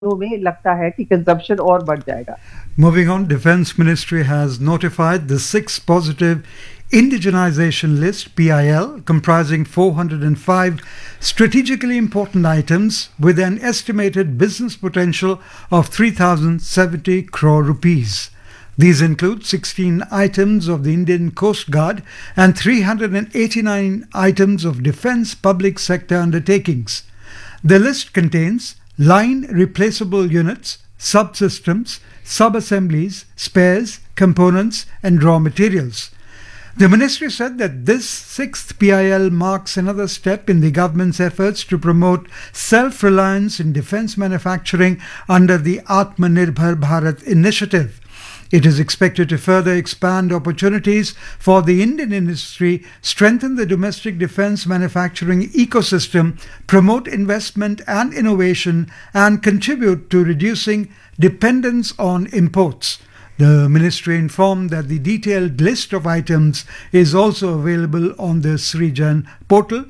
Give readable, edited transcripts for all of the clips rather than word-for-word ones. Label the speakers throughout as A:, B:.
A: में लगता है कि कंजम्पशन और बढ़ जाएगा।
B: Moving on, Defense Ministry has notified the 6 positive indigenization list PIL comprising 405 strategically important items with an estimated business potential of 3070 crore rupees. These include 16 items of the Indian Coast Guard and 389 items of defense public sector undertakings. The list contains line replaceable units, subsystems, sub-assemblies, spares, components and raw materials. The ministry said that this 6th PIL marks another step in the government's efforts to promote self-reliance in defense manufacturing under the Atmanirbhar Bharat initiative. It is expected to further expand opportunities for the Indian industry, strengthen the domestic defense manufacturing ecosystem, promote investment and innovation, and contribute to reducing dependence on imports. The ministry informed that the detailed list of items is also available on the Srijan portal,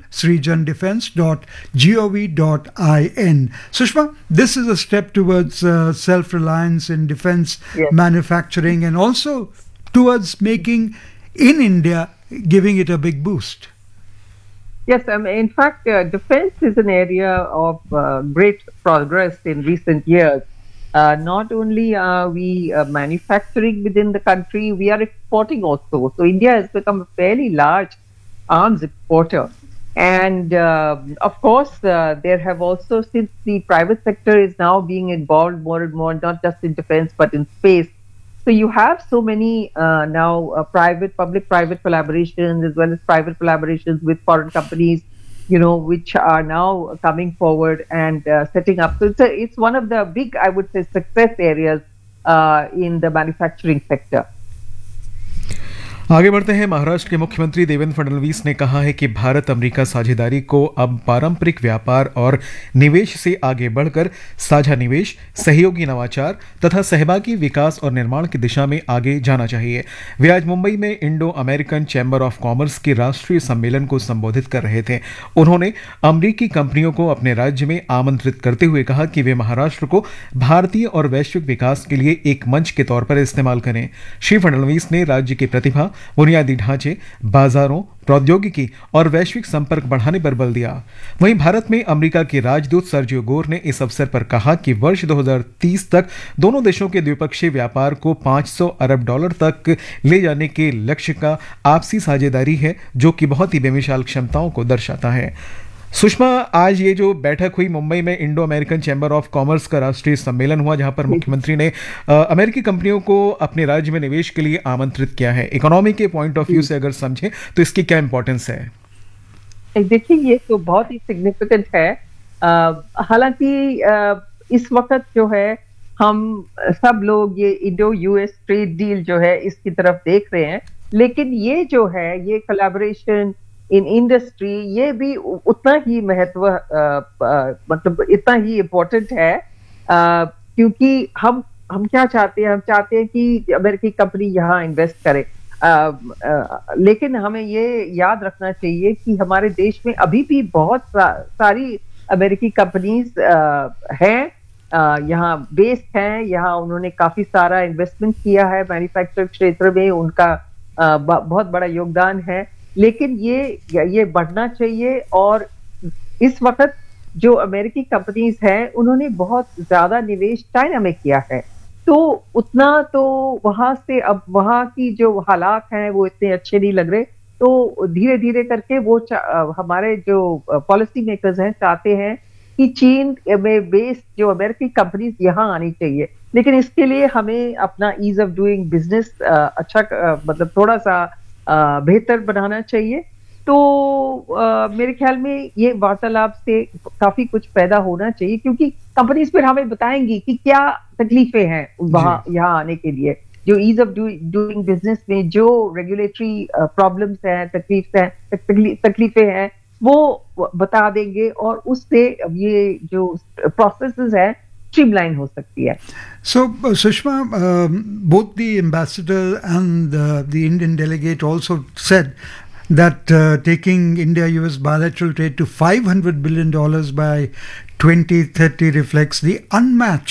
B: srijandefense.gov.in. Sushma, this is a step towards self-reliance in defense
A: Yes.
B: manufacturing and also towards making in India, giving it a big boost.
A: Yes, in fact, defense is an area of great progress in recent years. Not only are we manufacturing within the country, we are exporting also. So India has become a fairly large arms exporter. And of course, there have also, since the private sector is now being involved more and more, not just in defense, but in space. So you have so many now public-private collaborations as well as private collaborations with foreign companies, which are now coming forward and setting up. So it's one of the big, I would say, success areas in the manufacturing sector.
C: आगे बढ़ते हैं। महाराष्ट्र के मुख्यमंत्री देवेंद्र फडणवीस ने कहा है कि Bharat America साझेदारी को अब पारंपरिक व्यापार और निवेश से आगे बढ़कर साझा निवेश, सहयोगी नवाचार तथा सहभागी विकास और निर्माण की दिशा में आगे जाना चाहिए। वे आज मुंबई में Indo American chamber of commerce के राष्ट्रीय सम्मेलन को संबोधित कर रहे थे। उन्होंने अमेरिकी कंपनियों को अपने राज्य में आमंत्रित करते हुए कहा कि वे महाराष्ट्र को भारतीय और वैश्विक विकास के लिए एक मंच के तौर पर इस्तेमाल करें। श्री फडणवीस ने राज्य की प्रतिभा, बुनियादी ढांचे, बाजारों, प्रौद्योगिकी और वैश्विक संपर्क बढ़ाने पर बल दिया। वहीं भारत में अमेरिका के राजदूत सर्जियो गोर ने इस अवसर पर कहा कि वर्ष 2030 तक दोनों देशों के द्विपक्षीय व्यापार को $500 अरब तक ले जाने के लक्ष्य का आपसी साझेदारी है, जो कि बहुत ही बेमिसाल क्षमताओं को दर्शाता है। सुषमा, आज ये जो बैठक हुई मुंबई में Indo American chamber of commerce का राष्ट्रीय सम्मेलन हुआ, जहां पर मुख्यमंत्री ने अमेरिकी कंपनियों को अपने राज्य में निवेश के लिए आमंत्रित किया है। इकोनॉमी के पॉइंट ऑफ व्यू से अगर समझें तो इसकी क्या इंपॉर्टेंस है?
A: देखिए, ये तो बहुत ही सिग्निफिकेंट है। हालांकि इस वक्त जो है हम सब लोग ये इंडो यूएस ट्रेड डील जो है इसकी तरफ देख रहे हैं, लेकिन ये जो है ये कोलैबोरेशन इन इंडस्ट्री ये भी उतना ही मतलब इतना ही इम्पोर्टेंट है, क्योंकि हम क्या चाहते हैं, हम चाहते हैं कि अमेरिकी कंपनी यहाँ इन्वेस्ट करे, लेकिन हमें ये याद रखना चाहिए कि हमारे देश में अभी भी बहुत सारी अमेरिकी कंपनीज हैं, यहाँ बेस्ड हैं, यहाँ उन्होंने काफी सारा इन्वेस्टमेंट किया है, मैन्युफैक्चरिंग क्षेत्र में उनका बहुत बड़ा योगदान है, लेकिन ये बढ़ना चाहिए। और इस वक्त जो अमेरिकी कंपनीज हैं उन्होंने बहुत ज्यादा निवेश चाइना में किया है, तो उतना तो वहां से अब वहां की जो हालात हैं वो इतने अच्छे नहीं लग रहे, तो धीरे धीरे करके वो हमारे जो पॉलिसी मेकर्स हैं चाहते हैं कि चीन में बेस्ड जो अमेरिकी कंपनीज यहाँ आनी चाहिए, लेकिन इसके लिए हमें अपना ईज ऑफ डूइंग बिजनेस मतलब थोड़ा सा बेहतर बनाना चाहिए। तो मेरे ख्याल में ये वार्तालाप से काफी कुछ पैदा होना चाहिए, क्योंकि कंपनीज फिर हमें बताएंगी कि क्या तकलीफें हैं वहां यहाँ आने के लिए, जो ईज ऑफ डूइंग बिजनेस में जो रेगुलेटरी प्रॉब्लम्स हैं, तकलीफें हैं, वो बता देंगे और उससे ये जो प्रोसेसेस है streamline हो सकती है।
B: So, Sushma, both the ambassador and the Indian delegate also said that taking India-US bilateral trade to $500 billion by 2030 reflects the unmatched